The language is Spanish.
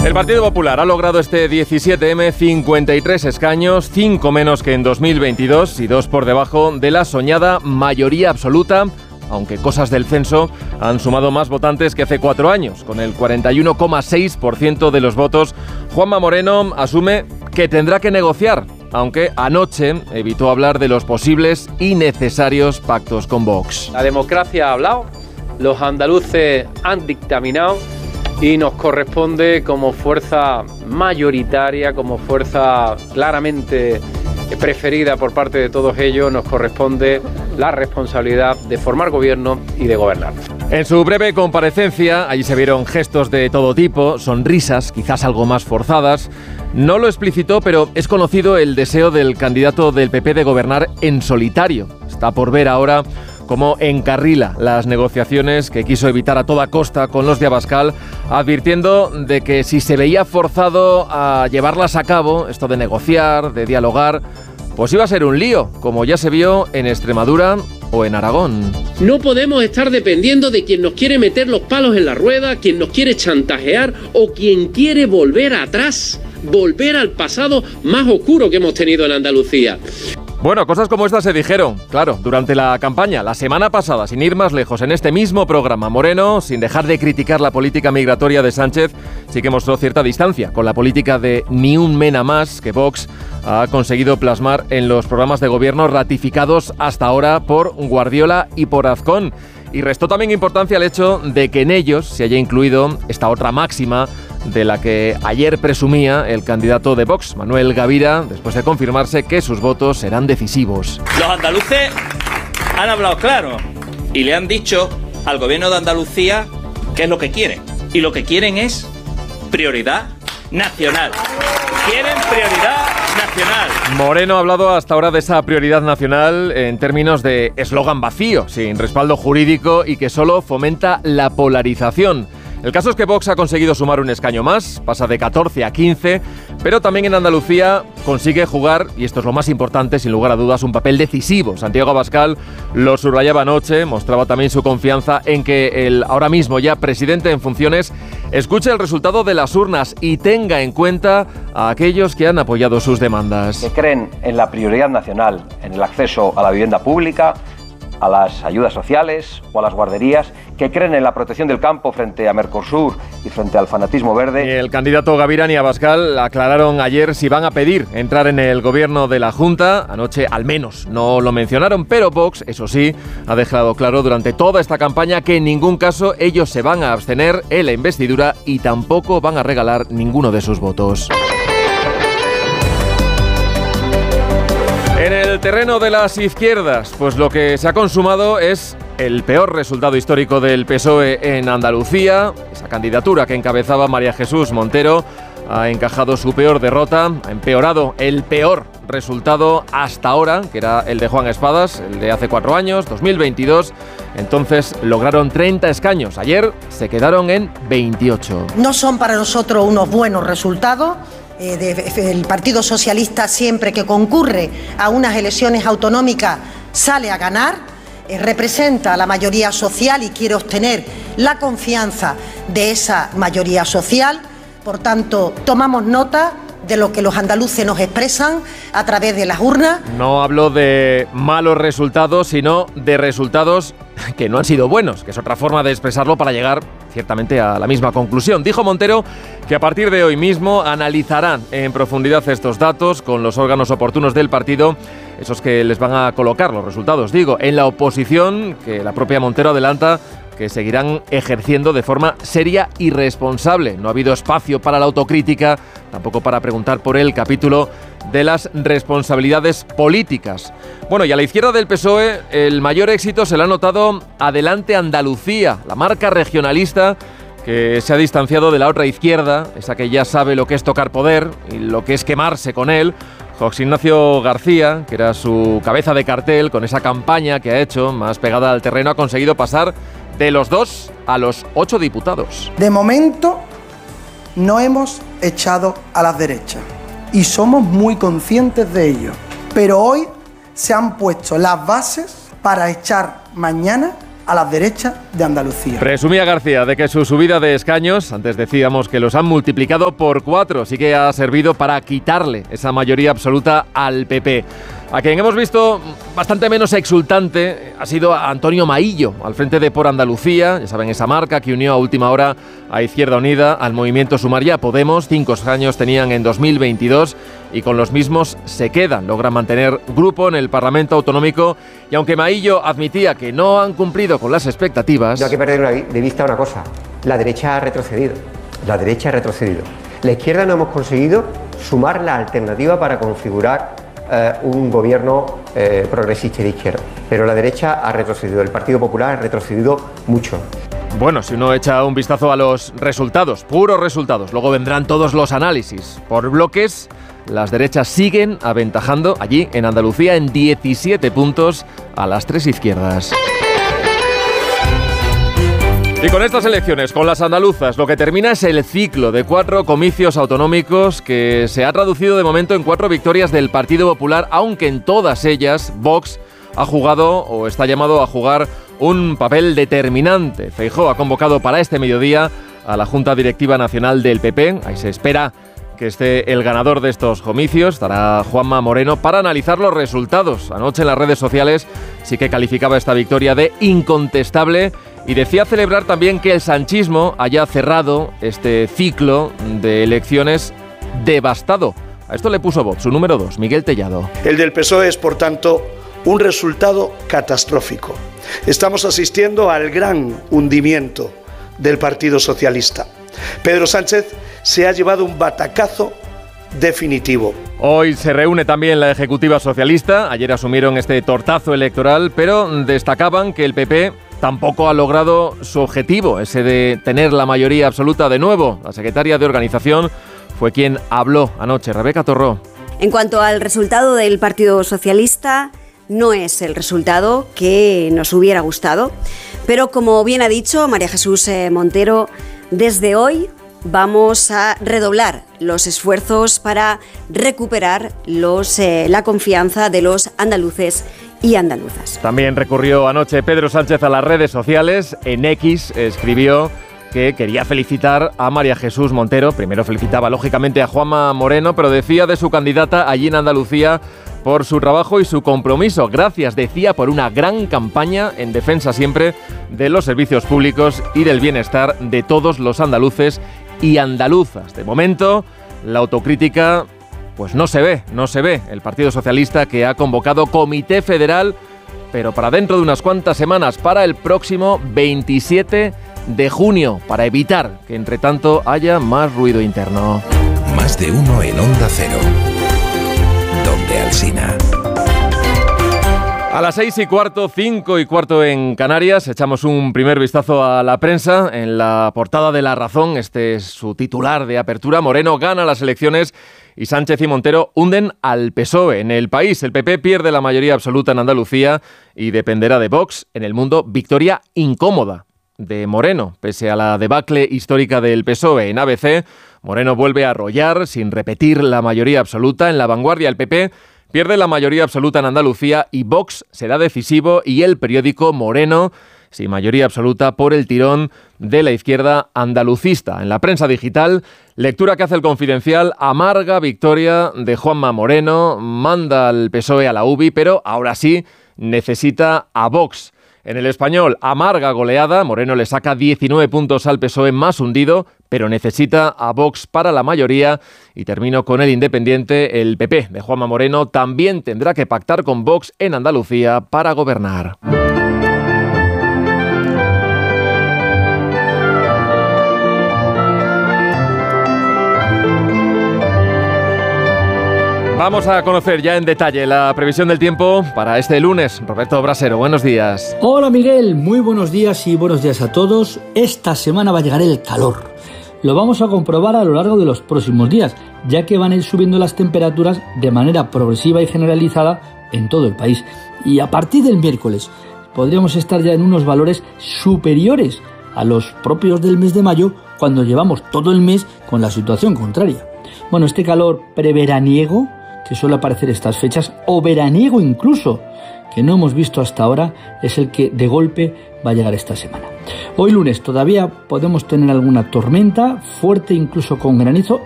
El Partido Popular ha logrado este 17M 53 escaños, 5 menos que en 2022 y 2 por debajo de la soñada mayoría absoluta, aunque cosas del censo han sumado más votantes que hace 4 años. Con el 41,6% de los votos, Juanma Moreno asume que tendrá que negociar, aunque anoche evitó hablar de los posibles y necesarios pactos con Vox. La democracia ha hablado, los andaluces han dictaminado y nos corresponde como fuerza mayoritaria, como fuerza claramente preferida por parte de todos ellos, nos corresponde la responsabilidad de formar gobierno y de gobernar. En su breve comparecencia, allí se vieron gestos de todo tipo, sonrisas, quizás algo más forzadas. No lo explicitó, pero es conocido el deseo del candidato del PP de gobernar en solitario. Está por ver ahora cómo encarrila las negociaciones que quiso evitar a toda costa con los de Abascal, advirtiendo de que si se veía forzado a llevarlas a cabo, esto de negociar, de dialogar, pues iba a ser un lío, como ya se vio en Extremadura o en Aragón. No podemos estar dependiendo de quien nos quiere meter los palos en la rueda, quien nos quiere chantajear o quien quiere volver atrás, volver al pasado más oscuro que hemos tenido en Andalucía. Bueno, cosas como estas se dijeron, claro, durante la campaña. La semana pasada, sin ir más lejos, en este mismo programa, Moreno, sin dejar de criticar la política migratoria de Sánchez, sí que mostró cierta distancia con la política de ni un mena más que Vox ha conseguido plasmar en los programas de gobierno ratificados hasta ahora por Guardiola y por Azcón. Y restó también importancia al hecho de que en ellos se haya incluido esta otra máxima de la que ayer presumía el candidato de Vox, Manuel Gavira, después de confirmarse que sus votos serán decisivos. Los andaluces han hablado claro y le han dicho al gobierno de Andalucía qué es lo que quieren. Y lo que quieren es prioridad nacional. Quieren prioridad nacional. Moreno ha hablado hasta ahora de esa prioridad nacional en términos de eslogan vacío, sin respaldo jurídico y que solo fomenta la polarización. El caso es que Vox ha conseguido sumar un escaño más, pasa de 14 a 15, pero también en Andalucía consigue jugar, y esto es lo más importante, sin lugar a dudas, un papel decisivo. Santiago Abascal lo subrayaba anoche, mostraba también su confianza en que el ahora mismo ya presidente en funciones escuche el resultado de las urnas y tenga en cuenta a aquellos que han apoyado sus demandas. Que creen en la prioridad nacional, en el acceso a la vivienda pública, a las ayudas sociales o a las guarderías, que creen en la protección del campo frente a Mercosur y frente al fanatismo verde. Ni el candidato Gavira ni Abascal aclararon ayer si van a pedir entrar en el gobierno de la Junta. Anoche al menos no lo mencionaron, pero Vox, eso sí, ha dejado claro durante toda esta campaña que en ningún caso ellos se van a abstener en la investidura y tampoco van a regalar ninguno de sus votos. En el terreno de las izquierdas, pues lo que se ha consumado es el peor resultado histórico del PSOE en Andalucía. Esa candidatura que encabezaba María Jesús Montero ha encajado su peor derrota, ha empeorado el peor resultado hasta ahora, que era el de Juan Espadas, el de hace 4 años, 2022. Entonces lograron 30 escaños. Ayer se quedaron en 28. No son para nosotros unos buenos resultados. El Partido Socialista, siempre que concurre a unas elecciones autonómicas, sale a ganar, representa a la mayoría social y quiere obtener la confianza de esa mayoría social. Por tanto, tomamos nota de lo que los andaluces nos expresan a través de las urnas. No hablo de malos resultados, sino de resultados que no han sido buenos, que es otra forma de expresarlo para llegar ciertamente a la misma conclusión. Dijo Montero que a partir de hoy mismo analizarán en profundidad estos datos con los órganos oportunos del partido, esos que les van a colocar los resultados, digo, en la oposición, que la propia Montero adelanta que seguirán ejerciendo de forma seria y responsable. No ha habido espacio para la autocrítica, tampoco para preguntar por el capítulo de las responsabilidades políticas. Bueno, y a la izquierda del PSOE el mayor éxito se le ha notado Adelante Andalucía, la marca regionalista que se ha distanciado de la otra izquierda, esa que ya sabe lo que es tocar poder y lo que es quemarse con él. José Ignacio García, que era su cabeza de cartel, con esa campaña que ha hecho más pegada al terreno, ha conseguido pasar de los 2 a los 8 diputados. De momento no hemos echado a las derechas y somos muy conscientes de ello, pero hoy se han puesto las bases para echar mañana a las derechas de Andalucía. Presumía García de que su subida de escaños, antes decíamos que los han multiplicado por 4, sí que ha servido para quitarle esa mayoría absoluta al PP. A quien hemos visto bastante menos exultante ha sido a Antonio Maillo, al frente de Por Andalucía, ya saben, esa marca que unió a última hora a Izquierda Unida, al Movimiento Sumar y a Podemos. 5 años tenían en 2022 y con los mismos se quedan. Logran mantener grupo en el Parlamento Autonómico y aunque Maillo admitía que no han cumplido con las expectativas... No hay que perder de vista una cosa, la derecha ha retrocedido, la izquierda no hemos conseguido sumar la alternativa para configurar un gobierno progresista y de izquierda, pero la derecha ha retrocedido, el Partido Popular ha retrocedido mucho. Bueno, si uno echa un vistazo a los resultados, puros resultados, luego vendrán todos los análisis. Por bloques, las derechas siguen aventajando allí en Andalucía en 17 puntos a las 3 izquierdas. Y con estas elecciones, con las andaluzas, lo que termina es el ciclo de 4 comicios autonómicos que se ha traducido de momento en 4 victorias del Partido Popular, aunque en todas ellas Vox ha jugado o está llamado a jugar un papel determinante. Feijóo ha convocado para este mediodía a la Junta Directiva Nacional del PP. Ahí se espera que esté el ganador de estos comicios, estará Juanma Moreno, para analizar los resultados. Anoche en las redes sociales sí que calificaba esta victoria de incontestable y decía celebrar también que el sanchismo haya cerrado este ciclo de elecciones devastado. A esto le puso voz su número 2, Miguel Tellado. El del PSOE es, por tanto, un resultado catastrófico. Estamos asistiendo al gran hundimiento del Partido Socialista. Pedro Sánchez se ha llevado un batacazo definitivo. Hoy se reúne también la Ejecutiva Socialista. Ayer asumieron este tortazo electoral, pero destacaban que el PP tampoco ha logrado su objetivo, ese de tener la mayoría absoluta de nuevo. La secretaria de Organización fue quien habló anoche, Rebeca Torró. En cuanto al resultado del Partido Socialista, no es el resultado que nos hubiera gustado, pero como bien ha dicho María Jesús Montero, desde hoy vamos a redoblar los esfuerzos para recuperar la confianza de los andaluces y andaluzas. También recurrió anoche Pedro Sánchez a las redes sociales. En X escribió que quería felicitar a María Jesús Montero. Primero felicitaba lógicamente a Juanma Moreno, pero decía de su candidata allí en Andalucía por su trabajo y su compromiso. Gracias, decía, por una gran campaña en defensa siempre de los servicios públicos y del bienestar de todos los andaluces y andaluzas. De momento, la autocrítica pues no se ve. El Partido Socialista, que ha convocado Comité Federal, pero para dentro de unas cuantas semanas, para el próximo 27 de junio, para evitar que entre tanto haya más ruido interno. Más de uno en Onda Cero. Donde Alsina. A las 6:15, 5:15 en Canarias, echamos un primer vistazo a la prensa. En la portada de La Razón, este es su titular de apertura: Moreno gana las elecciones y Sánchez y Montero hunden al PSOE. En el país, el PP pierde la mayoría absoluta en Andalucía y dependerá de Vox. En el mundo, victoria incómoda de Moreno, pese a la debacle histórica del PSOE. En ABC, Moreno vuelve a arrollar sin repetir la mayoría absoluta. En La Vanguardia, el PP pierde la mayoría absoluta en Andalucía y Vox será decisivo, y el periódico Moreno sin mayoría absoluta por el tirón de la izquierda andalucista. En la prensa digital, lectura que hace El Confidencial: amarga victoria de Juanma Moreno, manda al PSOE a la UBI, pero ahora sí necesita a Vox. En El Español, amarga goleada, Moreno le saca 19 puntos al PSOE más hundido, pero necesita a Vox para la mayoría. Y termino con El Independiente: el PP de Juanma Moreno también tendrá que pactar con Vox en Andalucía para gobernar. Vamos a conocer ya en detalle la previsión del tiempo para este lunes. Roberto Brasero, buenos días. Hola Miguel, muy buenos días y buenos días a todos. Esta semana va a llegar el calor. Lo vamos a comprobar a lo largo de los próximos días, ya que van a ir subiendo las temperaturas de manera progresiva y generalizada en todo el país. Y a partir del miércoles podríamos estar ya en unos valores superiores a los propios del mes de mayo, cuando llevamos todo el mes con la situación contraria. Bueno, este calor preveraniego que suele aparecer estas fechas, o veraniego incluso, que no hemos visto hasta ahora, es el que de golpe va a llegar esta semana. Hoy lunes todavía podemos tener alguna tormenta fuerte, incluso con granizo